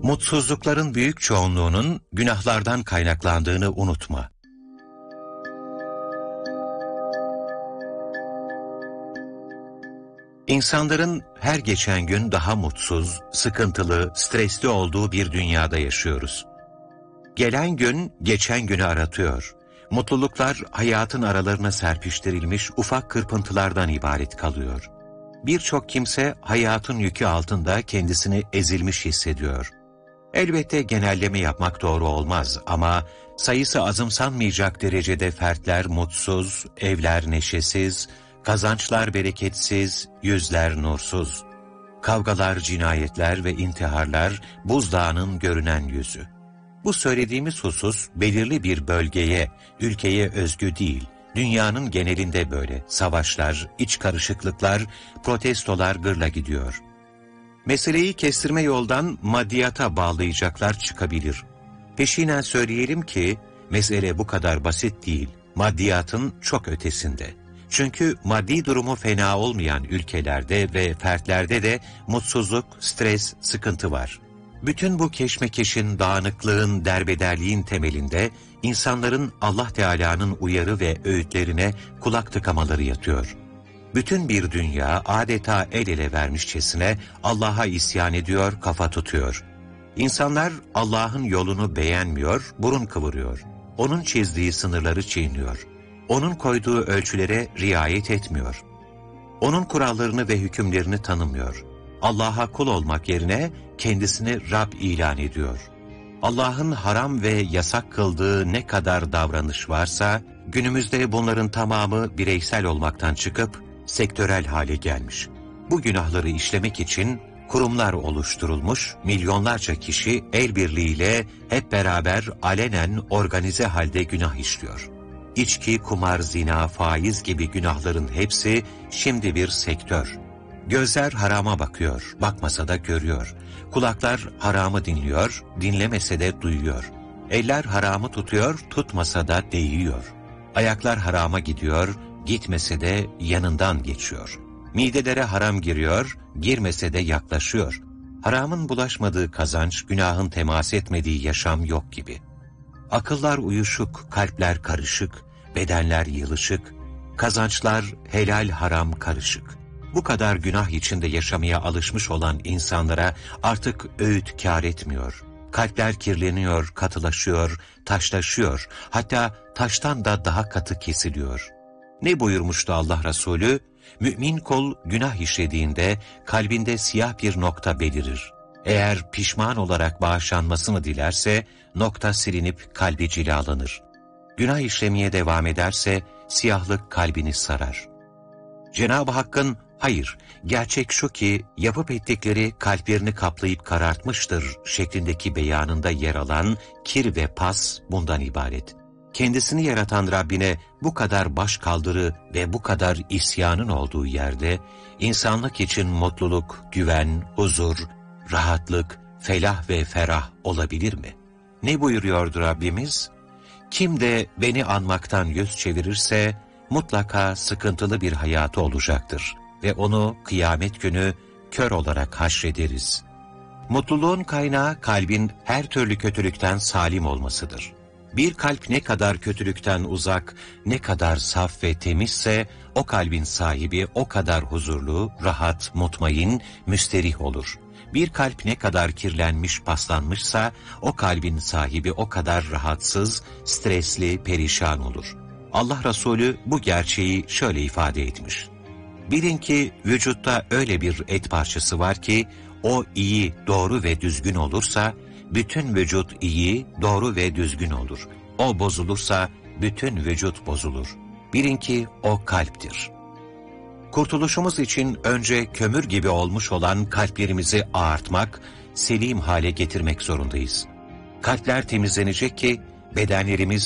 Mutsuzlukların büyük çoğunluğunun günahlardan kaynaklandığını unutma. İnsanların her geçen gün daha mutsuz, sıkıntılı, stresli olduğu bir dünyada yaşıyoruz. Gelen gün, geçen günü aratıyor. Mutluluklar hayatın aralarına serpiştirilmiş ufak kırpıntılardan ibaret kalıyor. Birçok kimse hayatın yükü altında kendisini ezilmiş hissediyor. Elbette genelleme yapmak doğru olmaz ama sayısı azımsanmayacak derecede fertler mutsuz, evler neşesiz, kazançlar bereketsiz, yüzler nursuz. Kavgalar, cinayetler ve intiharlar buzdağının görünen yüzü. Bu söylediğimiz husus belirli bir bölgeye, ülkeye özgü değil. Dünyanın genelinde böyle. Savaşlar, iç karışıklıklar, protestolar gırla gidiyor. Meseleyi kestirme yoldan maddiyata bağlayacaklar çıkabilir. Peşinen söyleyelim ki mesele bu kadar basit değil. Maddiyatın çok ötesinde. Çünkü maddi durumu fena olmayan ülkelerde ve fertlerde de mutsuzluk, stres, sıkıntı var. Bütün bu keşmekeşin, dağınıklığın, derbederliğin temelinde insanların Allah Teala'nın uyarı ve öğütlerine kulak tıkamaları yatıyor. Bütün bir dünya adeta el ele vermişçesine Allah'a isyan ediyor, kafa tutuyor. İnsanlar Allah'ın yolunu beğenmiyor, burun kıvırıyor. Onun çizdiği sınırları çiğniyor. Onun koyduğu ölçülere riayet etmiyor. Onun kurallarını ve hükümlerini tanımıyor. Allah'a kul olmak yerine kendisini Rab ilan ediyor. Allah'ın haram ve yasak kıldığı ne kadar davranış varsa, günümüzde bunların tamamı bireysel olmaktan çıkıp sektörel hale gelmiş. Bu günahları işlemek için kurumlar oluşturulmuş, milyonlarca kişi el birliğiyle hep beraber alenen organize halde günah işliyor. İçki, kumar, zina, faiz gibi günahların hepsi şimdi bir sektör. Gözler harama bakıyor, bakmasa da görüyor. Kulaklar haramı dinliyor, dinlemese de duyuyor. Eller haramı tutuyor, tutmasa da değiyor. Ayaklar harama gidiyor, gitmese de yanından geçiyor. Midelere haram giriyor, girmese de yaklaşıyor. Haramın bulaşmadığı kazanç, günahın temas etmediği yaşam yok gibi. Akıllar uyuşuk, kalpler karışık, bedenler yılışık, kazançlar helal haram karışık. Bu kadar günah içinde yaşamaya alışmış olan insanlara artık öğüt kâr etmiyor. Kalpler kirleniyor, katılaşıyor, taşlaşıyor, hatta taştan da daha katı kesiliyor. Ne buyurmuştu Allah Resulü? Mümin kul günah işlediğinde kalbinde siyah bir nokta belirir. Eğer pişman olarak bağışlanmasını dilerse nokta silinip kalbi cilalanır. Günah işlemeye devam ederse siyahlık kalbini sarar. Cenab-ı Hakk'ın hayır, gerçek şu ki yapıp ettikleri kalplerini kaplayıp karartmıştır şeklindeki beyanında yer alan kir ve pas bundan ibaret. Kendisini yaratan Rabbine bu kadar başkaldırı ve bu kadar isyanın olduğu yerde insanlık için mutluluk, güven, huzur, rahatlık, felah ve ferah olabilir mi? Ne buyuruyordu Rabbimiz? Kim de beni anmaktan yüz çevirirse mutlaka sıkıntılı bir hayatı olacaktır ve onu kıyamet günü kör olarak haşrederiz. Mutluluğun kaynağı kalbin her türlü kötülükten salim olmasıdır. Bir kalp ne kadar kötülükten uzak, ne kadar saf ve temizse o kalbin sahibi o kadar huzurlu, rahat, mutmain, müsterih olur. Bir kalp ne kadar kirlenmiş, paslanmışsa o kalbin sahibi o kadar rahatsız, stresli, perişan olur. Allah Resulü bu gerçeği şöyle ifade etmiş. Bilin ki vücutta öyle bir et parçası var ki o iyi, doğru ve düzgün olursa bütün vücut iyi, doğru ve düzgün olur. O bozulursa bütün vücut bozulur. Bilin ki o kalptir. Kurtuluşumuz için önce kömür gibi olmuş olan kalplerimizi ağartmak, selim hale getirmek zorundayız. Kalpler temizlenecek ki bedenlerimiz